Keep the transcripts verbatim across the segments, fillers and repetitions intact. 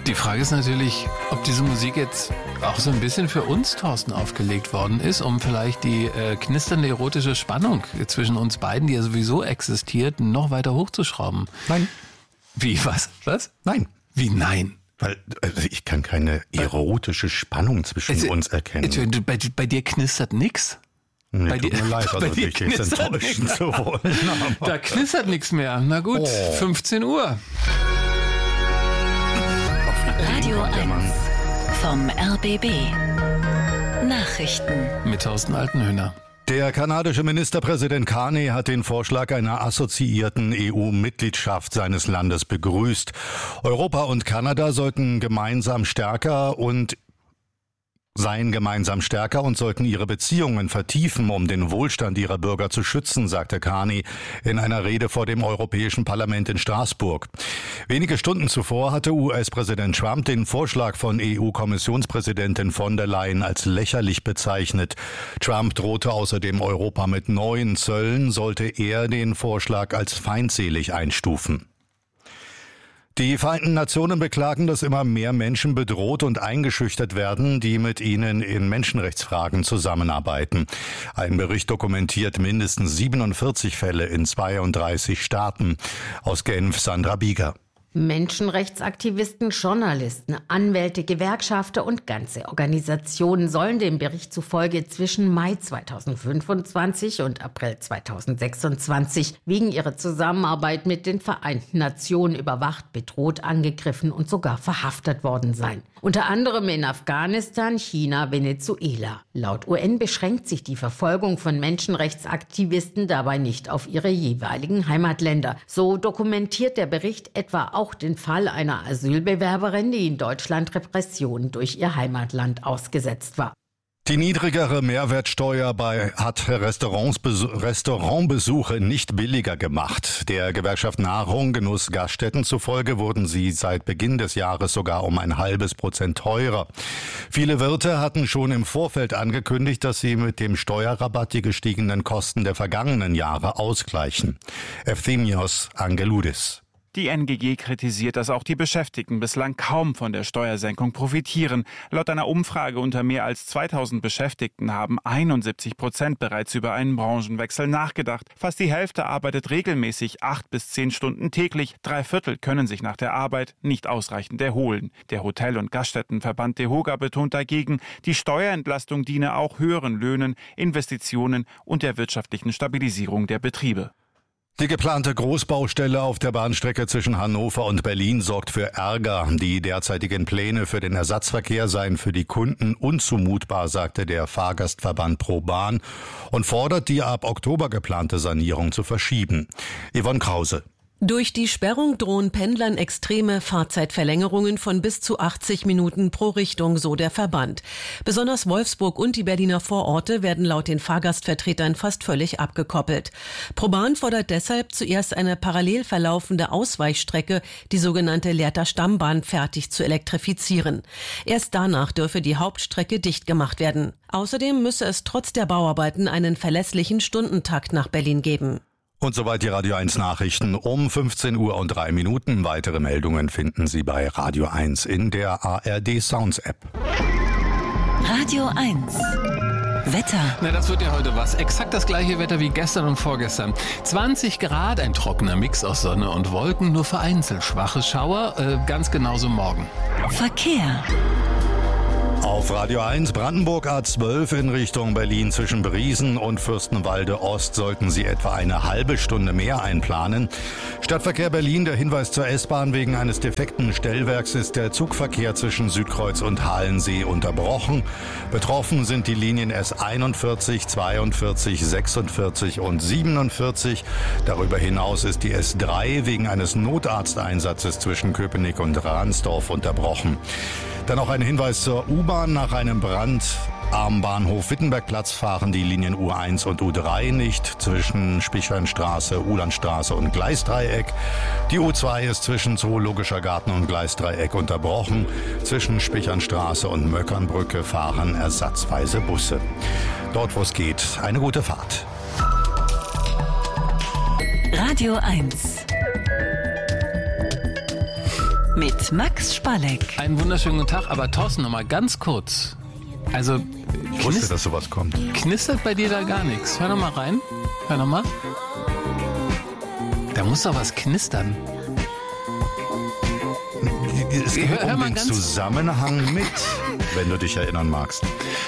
Die Frage ist natürlich, ob diese Musik jetzt auch so ein bisschen für uns, Thorsten, aufgelegt worden ist, um vielleicht die äh, knisternde erotische Spannung zwischen uns beiden, die ja sowieso existiert, noch weiter hochzuschrauben. Nein. Wie, was? Was? Nein. Wie nein? Weil also ich kann keine erotische Spannung zwischen also, uns erkennen. Bei, bei dir knistert nix. Nee, bei tut dir, mir leid, also dich jetzt enttäuschen zu wollen. Da knistert nichts mehr. Na gut, oh. fünfzehn Uhr. Radio eins vom R B B. Nachrichten mit Thorsten Altenhöhner. Der kanadische Ministerpräsident Carney hat den Vorschlag einer assoziierten E U-Mitgliedschaft seines Landes begrüßt. Europa und Kanada sollten gemeinsam stärker und seien gemeinsam stärker und sollten ihre Beziehungen vertiefen, um den Wohlstand ihrer Bürger zu schützen, sagte Carney in einer Rede vor dem Europäischen Parlament in Straßburg. Wenige Stunden zuvor hatte U S-Präsident Trump den Vorschlag von E U-Kommissionspräsidentin von der Leyen als lächerlich bezeichnet. Trump drohte außerdem Europa mit neuen Zöllen, sollte er den Vorschlag als feindselig einstufen. Die Vereinten Nationen beklagen, dass immer mehr Menschen bedroht und eingeschüchtert werden, die mit ihnen in Menschenrechtsfragen zusammenarbeiten. Ein Bericht dokumentiert mindestens siebenundvierzig Fälle in zweiunddreißig Staaten. Aus Genf Sandra Bieger. Menschenrechtsaktivisten, Journalisten, Anwälte, Gewerkschafter und ganze Organisationen sollen dem Bericht zufolge zwischen Mai zweitausendfünfundzwanzig und April zweitausendsechsundzwanzig wegen ihrer Zusammenarbeit mit den Vereinten Nationen überwacht, bedroht, angegriffen und sogar verhaftet worden sein. Unter anderem in Afghanistan, China, Venezuela. Laut U N beschränkt sich die Verfolgung von Menschenrechtsaktivisten dabei nicht auf ihre jeweiligen Heimatländer. So dokumentiert der Bericht etwa auch den Fall einer Asylbewerberin, die in Deutschland Repressionen durch ihr Heimatland ausgesetzt war. Die niedrigere Mehrwertsteuer bei hat Restaurants, Restaurantbesuche nicht billiger gemacht. Der Gewerkschaft Nahrung, Genuss, Gaststätten zufolge wurden sie seit Beginn des Jahres sogar um ein halbes Prozent teurer. Viele Wirte hatten schon im Vorfeld angekündigt, dass sie mit dem Steuerrabatt die gestiegenen Kosten der vergangenen Jahre ausgleichen. Efthimios Angeloudis. Die N G G kritisiert, dass auch die Beschäftigten bislang kaum von der Steuersenkung profitieren. Laut einer Umfrage unter mehr als zweitausend Beschäftigten haben einundsiebzig Prozent bereits über einen Branchenwechsel nachgedacht. Fast die Hälfte arbeitet regelmäßig acht bis zehn Stunden täglich. Drei Viertel können sich nach der Arbeit nicht ausreichend erholen. Der Hotel- und Gaststättenverband DEHOGA betont dagegen, die Steuerentlastung diene auch höheren Löhnen, Investitionen und der wirtschaftlichen Stabilisierung der Betriebe. Die geplante Großbaustelle auf der Bahnstrecke zwischen Hannover und Berlin sorgt für Ärger. Die derzeitigen Pläne für den Ersatzverkehr seien für die Kunden unzumutbar, sagte der Fahrgastverband ProBahn und fordert, die ab Oktober geplante Sanierung zu verschieben. Yvonne Krause. Durch die Sperrung drohen Pendlern extreme Fahrzeitverlängerungen von bis zu achtzig Minuten pro Richtung, so der Verband. Besonders Wolfsburg und die Berliner Vororte werden laut den Fahrgastvertretern fast völlig abgekoppelt. ProBahn fordert deshalb zuerst eine parallel verlaufende Ausweichstrecke, die sogenannte Lehrter Stammbahn, fertig zu elektrifizieren. Erst danach dürfe die Hauptstrecke dicht gemacht werden. Außerdem müsse es trotz der Bauarbeiten einen verlässlichen Stundentakt nach Berlin geben. Und soweit die Radio eins Nachrichten um fünfzehn Uhr und drei Minuten. Weitere Meldungen finden Sie bei Radio eins in der A R D Sounds App. Radio eins. Wetter. Na, das wird ja heute was. Exakt das gleiche Wetter wie gestern und vorgestern. zwanzig Grad, ein trockener Mix aus Sonne und Wolken, nur vereinzelt schwache Schauer, äh, ganz genauso morgen. Verkehr. Auf Radio eins Brandenburg A zwölf in Richtung Berlin zwischen Briesen und Fürstenwalde Ost sollten Sie etwa eine halbe Stunde mehr einplanen. Stadtverkehr Berlin, der Hinweis zur S-Bahn: wegen eines defekten Stellwerks ist der Zugverkehr zwischen Südkreuz und Halensee unterbrochen. Betroffen sind die Linien S einundvierzig, zweiundvierzig, sechsundvierzig und siebenundvierzig. Darüber hinaus ist die S drei wegen eines Notarzteinsatzes zwischen Köpenick und Ransdorf unterbrochen. Dann noch ein Hinweis zur U-Bahn. Nach einem Brand am Bahnhof Wittenbergplatz fahren die Linien U eins und U drei nicht zwischen Spichernstraße, Uhlandstraße und Gleisdreieck. Die U zwei ist zwischen Zoologischer Garten und Gleisdreieck unterbrochen. Zwischen Spichernstraße und Möckernbrücke fahren ersatzweise Busse. Dort, wo es geht, eine gute Fahrt. Radio eins. mit Max Spalleck. Einen wunderschönen guten Tag, aber Thorsten, noch mal ganz kurz. Also, Ich wusste, dass sowas kommt. knistert bei dir da gar nichts. Hör noch mal rein. Hör noch mal. Da muss doch was knistern. Es geht Hör- hör um mal den ganz- Zusammenhang mit, wenn du dich erinnern magst.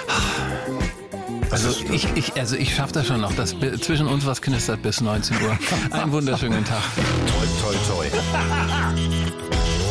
Das Also ist- ich, ich, also ich schaffe das schon noch, dass bi- zwischen uns was knistert bis neunzehn Uhr. Einen wunderschönen Tag. Toi, toi, toi.